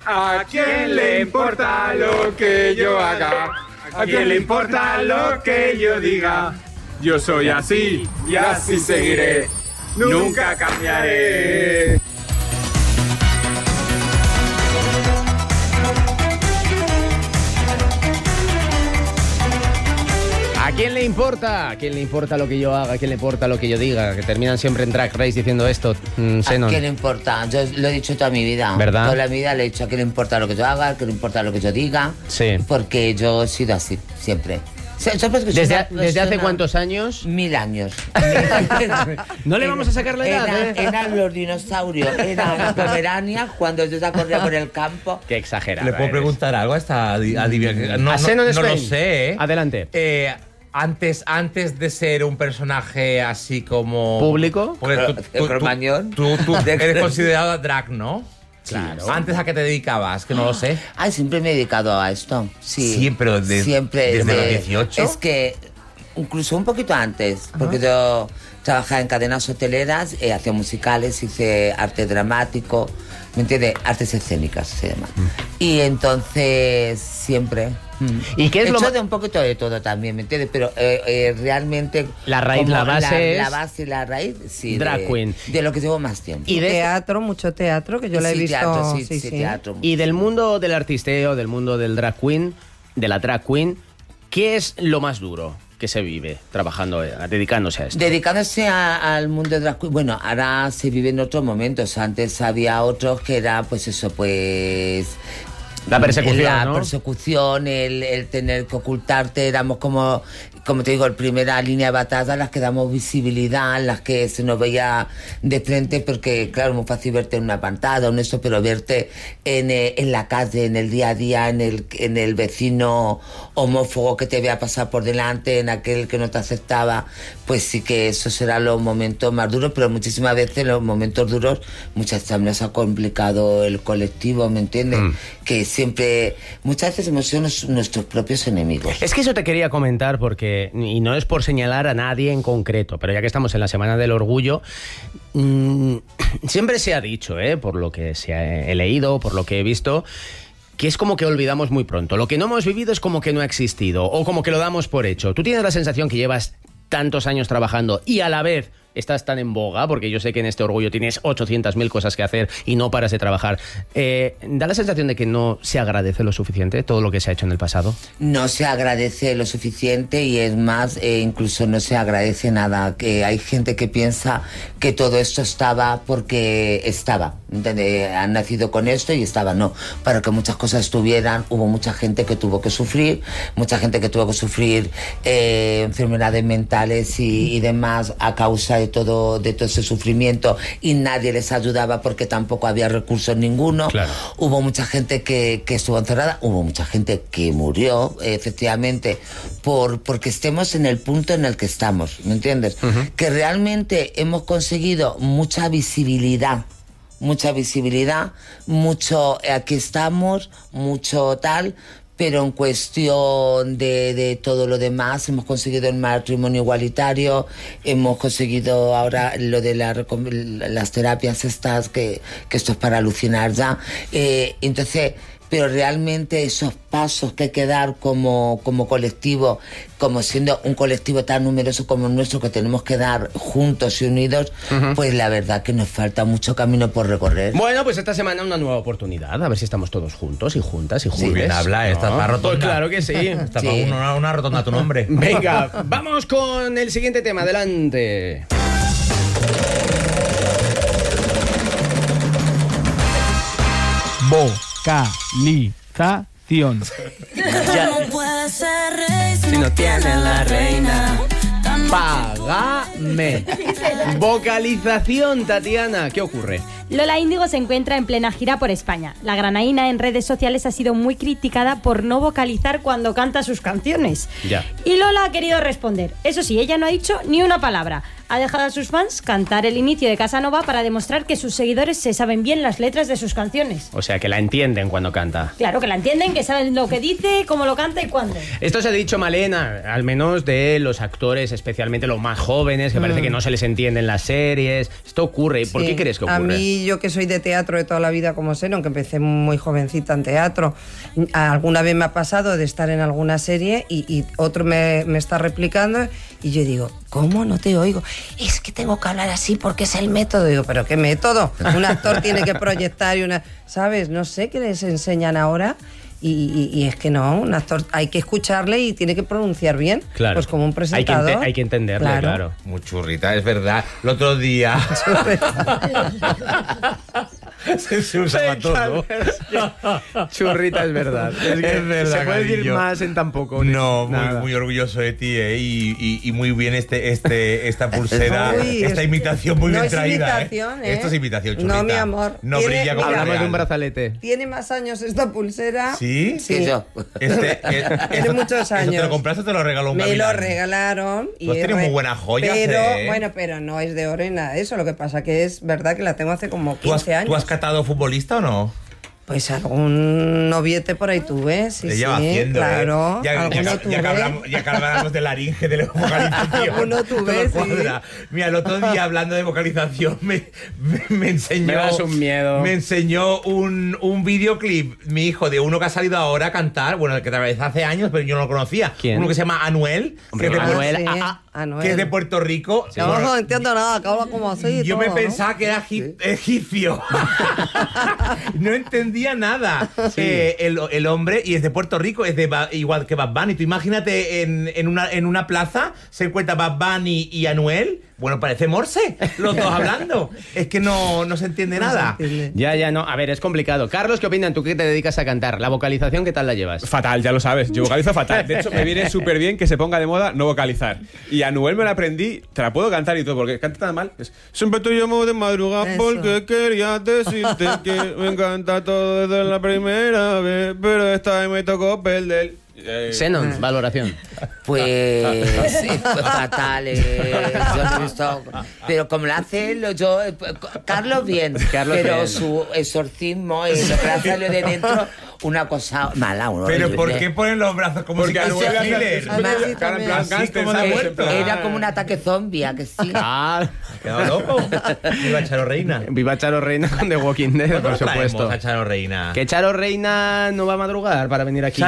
¿A quién le importa lo que yo haga? ¿A quién le importa lo que yo diga? Yo soy así y así seguiré. Nunca cambiaré. ¿A quién le importa? ¿A quién le importa lo que yo haga? ¿A quién le importa lo que yo diga? Que terminan siempre en Drag Race diciendo esto. ¿A quién le importa? Yo lo he dicho toda mi vida. ¿Verdad? Toda la vida le he dicho a quién le importa lo que yo haga, a quién le importa lo que yo diga. Sí. Porque yo he sido así, siempre. ¿Desde hace cuántos años? 1000 años. No le vamos a sacar la edad, Eran los dinosaurios, eran Pomerania cuando yo ya corría por el campo. Qué exagerado. ¿Le puedo preguntar algo a esta adivina? No lo sé, ¿eh? Adelante. Antes de ser un personaje así como... ¿Público? Tú eres considerado drag, ¿no? Claro. ¿Antes a qué te dedicabas? Que no lo sé. Ay, siempre me he dedicado a esto. Sí. Siempre, desde los 18. Es que incluso un poquito antes, porque yo trabajaba en cadenas hoteleras, hacía musicales, hice arte dramático, ¿me entiendes? Artes escénicas se llama. Y entonces siempre... ¿Y qué es he lo hecho más... de un poquito de todo también, ¿me entiendes? Pero realmente... La raíz, la base es... La base y la raíz, sí. Drag queen. De lo que llevo más tiempo. Y teatro, mucho teatro, que yo la he visto. Teatro, sí, teatro. Y del mundo del artisteo, del mundo del drag queen, de la drag queen, ¿qué es lo más duro que se vive trabajando, dedicándose a esto? Dedicándose al mundo de drag queen, bueno, ahora se vive en otros momentos. Antes había otros que era, pues eso, pues... La persecución, La ¿no? persecución, el tener que ocultarte, éramos como te digo, en primera línea de batalla, las que damos visibilidad, las que se nos veía de frente, porque claro, es muy fácil verte en una pantalla o en eso, pero verte en la calle, en el día a día, en el vecino homófobo que te vea pasar por delante, en aquel que no te aceptaba, pues sí que esos serán los momentos más duros, pero muchísimas veces los momentos duros, muchas veces nos ha complicado el colectivo, ¿me entiendes? Que siempre, muchas veces hemos sido nuestros propios enemigos. Es que eso te quería comentar porque, y no es por señalar a nadie en concreto, pero ya que estamos en la Semana del Orgullo, siempre se ha dicho, por lo que he leído, por lo que he visto, que es como que olvidamos muy pronto. Lo que no hemos vivido es como que no ha existido, o como que lo damos por hecho. Tú tienes la sensación que llevas tantos años trabajando y a la vez estás tan en boga, porque yo sé que en este Orgullo tienes 800.000 cosas que hacer y no paras de trabajar. ¿Da la sensación de que no se agradece lo suficiente todo lo que se ha hecho en el pasado? No se agradece lo suficiente y es más, incluso no se agradece nada. Que hay gente que piensa que todo esto estaba porque estaba, ¿entiendes? Han nacido con esto y estaba. No, para que muchas cosas estuvieran, hubo mucha gente que tuvo que sufrir, enfermedades mentales y demás a causa de todo ese sufrimiento, y nadie les ayudaba porque tampoco había recursos ninguno. Claro. Hubo mucha gente que estuvo encerrada, hubo mucha gente que murió, efectivamente, porque estemos en el punto en el que estamos, ¿me entiendes? Que realmente hemos conseguido mucha visibilidad, mucho aquí estamos, mucho tal, pero en cuestión de todo lo demás, hemos conseguido el matrimonio igualitario, hemos conseguido ahora lo de las terapias estas, que esto es para alucinar ya. Entonces, pero realmente esos pasos que hay que dar como colectivo, como siendo un colectivo tan numeroso como el nuestro, que tenemos que dar juntos y unidos, pues la verdad que nos falta mucho camino por recorrer. Bueno, pues esta semana una nueva oportunidad, a ver si estamos todos juntos y juntas y juntos. Muy bien habla, esta es más rotonda. Pues claro que sí. Está una rotonda a tu nombre. Venga, vamos con el siguiente tema, adelante. Vocalización. Si no tiene la reina, págame. Vocalización, Tatiana, ¿qué ocurre? Lola Índigo se encuentra en plena gira por España. La granaína en redes sociales ha sido muy criticada por no vocalizar cuando canta sus canciones. Ya. Y Lola ha querido responder. Eso sí, ella no ha dicho ni una palabra. Ha dejado a sus fans cantar el inicio de Casanova para demostrar que sus seguidores se saben bien las letras de sus canciones. O sea, que la entienden cuando canta. Claro, que la entienden, que saben lo que dice, cómo lo canta y cuándo. Esto se ha dicho, Malena, al menos de los actores, especialmente los más jóvenes, que parece que no se les entiende en las series. Esto ocurre. ¿Por qué crees que ocurre? A mí y yo que soy de teatro de toda la vida como sé, aunque empecé muy jovencita en teatro, alguna vez me ha pasado de estar en alguna serie y otro me está replicando y yo digo, ¿cómo no te oigo? Es que tengo que hablar así porque es el método. Digo, ¿pero qué método? Un actor tiene que proyectar y ¿sabes? No sé qué les enseñan ahora. Y es que no, un actor hay que escucharle y tiene que pronunciar bien. Claro. Pues como un presentador. Hay que entenderle, claro. Muy churrita, es verdad. El otro día... se usa para todo. Churrita, es verdad. Es verdad, se puede decir cariño. más en tan poco. No, Nada. muy orgulloso de ti, y muy bien esta pulsera, Uy, esta imitación muy no bien es traída. imitación, Esto es imitación, churrita. No, mi amor. No Tiene- brilla como mira, Hablamos de real. un brazalete. Tiene más años esta pulsera. ¿Sí? Que yo. Tiene muchos ¿Te años. lo compraste o te lo regaló un Me gavilán? lo regalaron. Tú has tenido muy buenas joyas, pero, ¿eh? Bueno, pero no es de oro ni nada de eso. Lo que pasa que es verdad que la tengo hace como ¿Tú has 15 años. catado futbolista o no? Pues algún noviete por ahí tuve, sí, Te sí, lleva haciendo, claro. Ya alguno tuve. que hablamos de laringe, de la vocalización. Alguno tuve, todo sí. cuadra. Mira, el otro día hablando de vocalización me enseñó... Me das un miedo. Me enseñó un videoclip, mi hijo, de uno que ha salido ahora a cantar, bueno, el que tal vez hace años, pero yo no lo conocía. ¿Quién? Uno que se llama Anuel. Hombre, que es de Anuel, Anuel. que es de Puerto Rico. Yo no entiendo nada, que habla como así. y Yo me todo, ¿no? pensaba que era egipcio. No entendía nada. El hombre, y es de Puerto Rico, es de igual que Bad Bunny. Tú imagínate en una plaza se encuentra Bad Bunny y Anuel. Bueno, parece Morse, los dos hablando. Es que no se entiende nada. Ya, no. A ver, es complicado. Carlos, ¿qué opinan? Tú que te dedicas a cantar. ¿La vocalización qué tal la llevas? Fatal, ya lo sabes. Yo vocalizo fatal. De hecho, me viene súper bien que se ponga de moda no vocalizar. Y a Anuel me la aprendí, te la puedo cantar y todo, porque canta tan mal. Siempre te llamo de madrugada Eso. porque quería decirte que me encanta todo desde la primera vez, pero esta vez me tocó perder. Xenon, valoración. Pues fatal, yo no he visto, pero como lo hace Carlos bien, Carlos pero bien. su exorcismo, lo que le ha salido de dentro, una cosa mala. Pero horrible. ¿por qué ponen los brazos como Porque si Anuel fuera hace- Hitler? Además, sí, Cara en también. plan Así gángster, como de ¿sabes? muerto. En plan- Era como un ataque zombie, ¿a que sí? Ah, ¿Quedado loco? Viva Charo Reina. viva Charo Reina con The Walking Dead, por ¿Cuándo traemos supuesto. a Charo Reina? Que Charo Reina no va a madrugar para venir aquí.